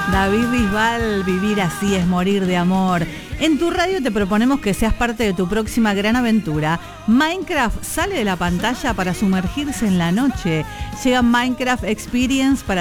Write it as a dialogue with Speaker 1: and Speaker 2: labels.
Speaker 1: David Bisbal, vivir así es morir de amor. En tu radio te proponemos que seas parte de tu próxima gran aventura. Minecraft sale de la pantalla para sumergirse en la noche. Llega Minecraft Experience para